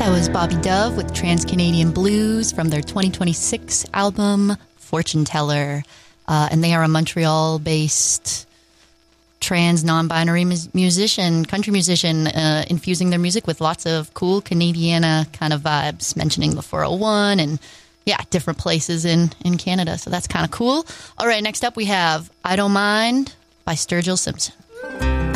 was Bobby Dove with Trans-Canadian Blues from their 2026 album, Fortune Teller. And they are a Montreal-based trans non-binary musician, country musician, infusing their music with lots of cool Canadiana kind of vibes, mentioning the 401 and, yeah, different places in Canada. So that's kind of cool. All right, next up we have I Don't Mind by Sturgill Simpson.